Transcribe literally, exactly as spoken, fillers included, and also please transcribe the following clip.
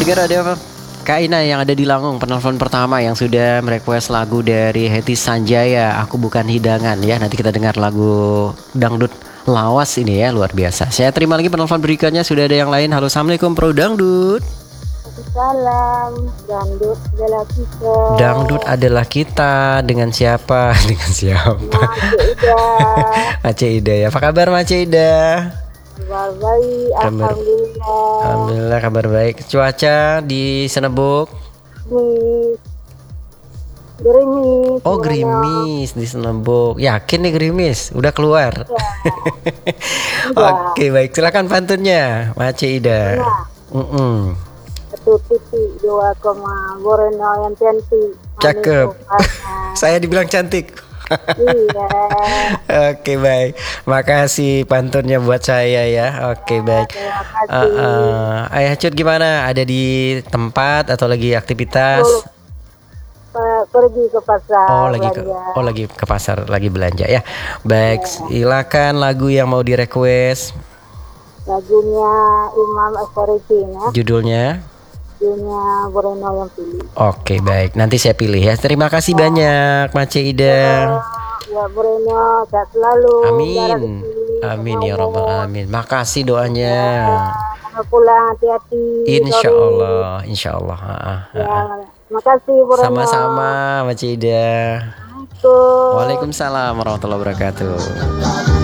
dengar ada Kak Ina yang ada di Langung, penelpon pertama yang sudah merequest lagu dari Hetty Sanjaya, Aku Bukan Hidangan ya. Nanti kita dengar lagu dangdut lawas ini ya, luar biasa. Saya terima lagi penelpon berikutnya, sudah ada yang lain. Halo, Assalamualaikum Pro Dangdut. Salam, dangdut adalah kita. Dangdut adalah kita, dengan siapa? Dengan siapa? Mace Ida. Mace Ida ya. Apa kabar Mace Ida? Kabar baik, Kabar- alhamdulillah. Alhamdulillah kabar baik. Cuaca di Senebuk? Gerimis. Gerimis. Oh, gerimis di Senebuk. Yakin nih gerimis? Udah keluar? Oke, baik. Silakan pantunnya, Mace Ida. Ya. Mm-mm. Satu titik dua koma Borneo yang cantik. Cakep. Manis rupanya. Saya dibilang cantik. Iya. Oke, baik. Makasih pantunnya buat saya ya. Oke, baik. Terima kasih. Uh, uh, Ayah Cut gimana? Ada di tempat atau lagi aktivitas? Pe- Pergi ke pasar. Oh, lagi ke belanja. Oh, lagi ke pasar, lagi belanja ya. Baik, silakan lagu yang mau di request. Lagunya Imam Asharifin ya. Judulnya? Lagunya Borneo yang pilih. Oke, baik. Nanti saya pilih ya. Terima kasih banyak, Mace Ida. Ya Borneo sehat selalu. Amin. Jaga rezeki. Amin ya robbal alamin. Makasih doanya. Kalau pulang hati-hati. Insya Sorry. Allah, insya Allah. Ah, ah, Ya, ah. terima kasih Borneo. Sama-sama, Mace Ida. Assalamualaikum. Waalaikumsalam warahmatullahi wabarakatuh.